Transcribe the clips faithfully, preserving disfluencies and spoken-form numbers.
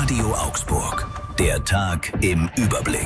Radio Augsburg. Der Tag im Überblick.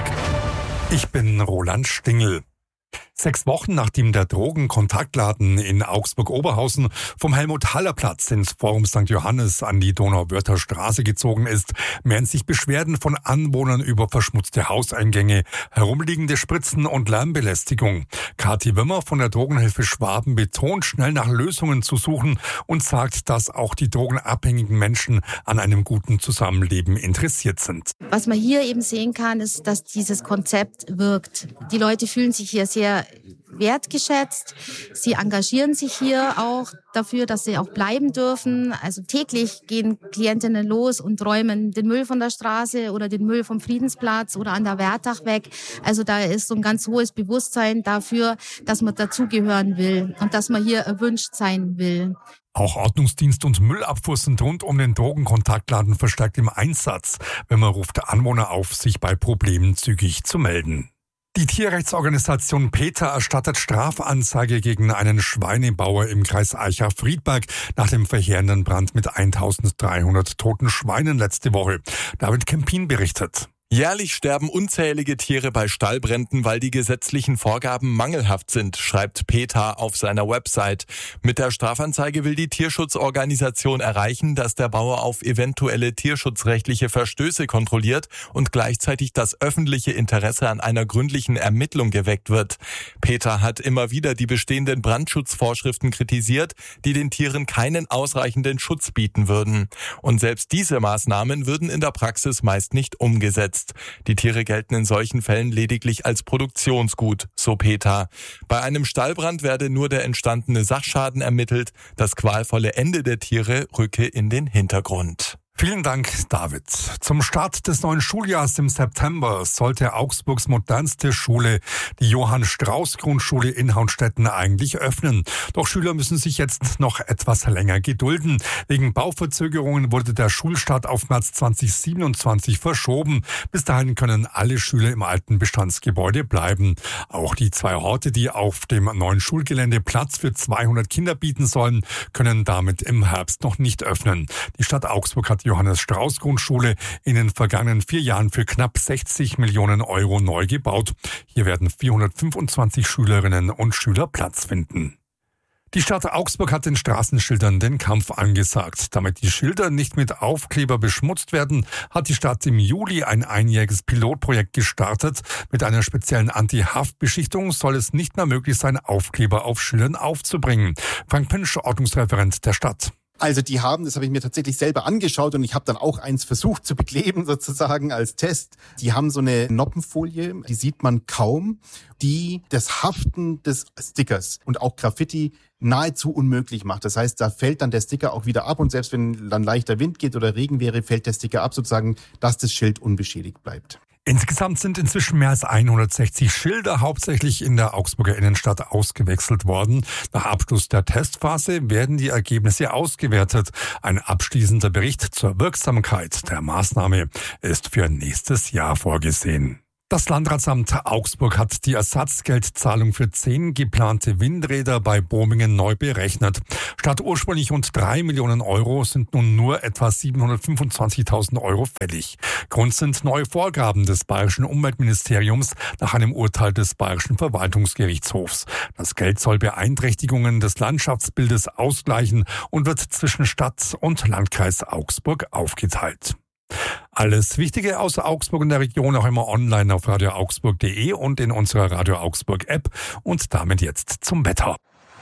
Ich bin Roland Stingel. Sechs Wochen nachdem der Drogenkontaktladen in Augsburg-Oberhausen vom Helmut-Haller-Platz ins Forum Sankt Johannes an die Donauwörther Straße gezogen ist, mehren sich Beschwerden von Anwohnern über verschmutzte Hauseingänge, herumliegende Spritzen und Lärmbelästigung. Kathi Wimmer von der Drogenhilfe Schwaben betont, schnell nach Lösungen zu suchen und sagt, dass auch die drogenabhängigen Menschen an einem guten Zusammenleben interessiert sind. Was man hier eben sehen kann, ist, dass dieses Konzept wirkt. Die Leute fühlen sich hier sehr wertgeschätzt. Sie engagieren sich hier auch dafür, dass sie auch bleiben dürfen. Also täglich gehen Klientinnen los und räumen den Müll von der Straße oder den Müll vom Friedensplatz oder an der Wertach weg. Also da ist so ein ganz hohes Bewusstsein dafür, dass man dazugehören will und dass man hier erwünscht sein will. Auch Ordnungsdienst und Müllabfuhr sind rund um den Drogenkontaktladen verstärkt im Einsatz. Wenn man ruft Anwohner auf, sich bei Problemen zügig zu melden. Die Tierrechtsorganisation PETA erstattet Strafanzeige gegen einen Schweinebauer im Kreis Aicha-Friedberg nach dem verheerenden Brand mit eintausenddreihundert toten Schweinen letzte Woche. David Kempin berichtet. Jährlich sterben unzählige Tiere bei Stallbränden, weil die gesetzlichen Vorgaben mangelhaft sind, schreibt PETA auf seiner Website. Mit der Strafanzeige will die Tierschutzorganisation erreichen, dass der Bauer auf eventuelle tierschutzrechtliche Verstöße kontrolliert und gleichzeitig das öffentliche Interesse an einer gründlichen Ermittlung geweckt wird. PETA hat immer wieder die bestehenden Brandschutzvorschriften kritisiert, die den Tieren keinen ausreichenden Schutz bieten würden. Und selbst diese Maßnahmen würden in der Praxis meist nicht umgesetzt. Die Tiere gelten in solchen Fällen lediglich als Produktionsgut, so PETA. Bei einem Stallbrand werde nur der entstandene Sachschaden ermittelt. Das qualvolle Ende der Tiere rücke in den Hintergrund. Vielen Dank, David. Zum Start des neuen Schuljahrs im September sollte Augsburgs modernste Schule, die Johann-Strauß-Grundschule in Haunstetten, eigentlich öffnen. Doch Schüler müssen sich jetzt noch etwas länger gedulden. Wegen Bauverzögerungen wurde der Schulstart auf März zweitausendsiebenundzwanzig verschoben. Bis dahin können alle Schüler im alten Bestandsgebäude bleiben. Auch die zwei Horte, die auf dem neuen Schulgelände Platz für zweihundert Kinder bieten sollen, können damit im Herbst noch nicht öffnen. Die Stadt Augsburg hat Johannes-Strauß-Grundschule in den vergangenen vier Jahren für knapp sechzig Millionen Euro neu gebaut. Hier werden vierhundertfünfundzwanzig Schülerinnen und Schüler Platz finden. Die Stadt Augsburg hat den Straßenschildern den Kampf angesagt. Damit die Schilder nicht mit Aufkleber beschmutzt werden, hat die Stadt im Juli ein einjähriges Pilotprojekt gestartet. Mit einer speziellen Anti-Haftbeschichtung soll es nicht mehr möglich sein, Aufkleber auf Schildern aufzubringen. Frank Pinsch, Ordnungsreferent der Stadt. Also die haben, das habe ich mir tatsächlich selber angeschaut und ich habe dann auch eins versucht zu bekleben sozusagen als Test. Die haben so eine Noppenfolie, die sieht man kaum, die das Haften des Stickers und auch Graffiti nahezu unmöglich macht. Das heißt, da fällt dann der Sticker auch wieder ab und selbst wenn dann leichter Wind geht oder Regen wäre, fällt der Sticker ab sozusagen, dass das Schild unbeschädigt bleibt. Insgesamt sind inzwischen mehr als hundertsechzig Schilder hauptsächlich in der Augsburger Innenstadt ausgewechselt worden. Nach Abschluss der Testphase werden die Ergebnisse ausgewertet. Ein abschließender Bericht zur Wirksamkeit der Maßnahme ist für nächstes Jahr vorgesehen. Das Landratsamt Augsburg hat die Ersatzgeldzahlung für zehn geplante Windräder bei Bomingen neu berechnet. Statt ursprünglich rund drei Millionen Euro sind nun nur etwa siebenhundertfünfundzwanzigtausend Euro fällig. Grund sind neue Vorgaben des Bayerischen Umweltministeriums nach einem Urteil des Bayerischen Verwaltungsgerichtshofs. Das Geld soll Beeinträchtigungen des Landschaftsbildes ausgleichen und wird zwischen Stadt und Landkreis Augsburg aufgeteilt. Alles Wichtige aus Augsburg und der Region auch immer online auf radio augsburg punkt de und in unserer Radio Augsburg App. Und damit jetzt zum Wetter.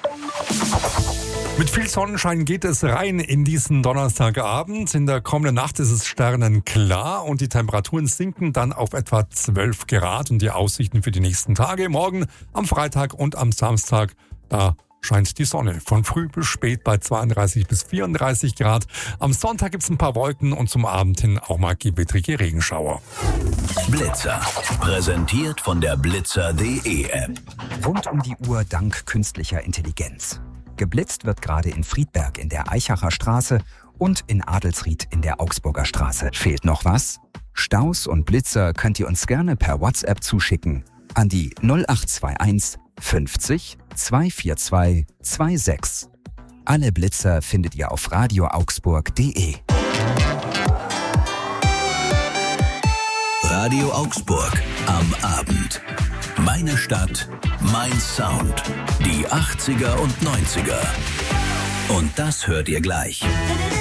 Mit viel Sonnenschein geht es rein in diesen Donnerstagabend. In der kommenden Nacht ist es sternenklar und die Temperaturen sinken dann auf etwa zwölf Grad. Und die Aussichten für die nächsten Tage, morgen, am Freitag und am Samstag, da scheint die Sonne von früh bis spät bei zweiunddreißig bis vierunddreißig Grad. Am Sonntag gibt es ein paar Wolken und zum Abend hin auch mal gewittrige Regenschauer. Blitzer. Präsentiert von der blitzer punkt de App. Rund um die Uhr dank künstlicher Intelligenz. Geblitzt wird gerade in Friedberg in der Eichacher Straße und in Adelsried in der Augsburger Straße. Fehlt noch was? Staus und Blitzer könnt ihr uns gerne per WhatsApp zuschicken an die null acht zwei eins fünfzig zweihundertvierundzwanzig sechsundzwanzig. Alle Blitzer findet ihr auf radio augsburg punkt de. Radio Augsburg am Abend. Meine Stadt, mein Sound. Die achtziger und neunziger. Und das hört ihr gleich.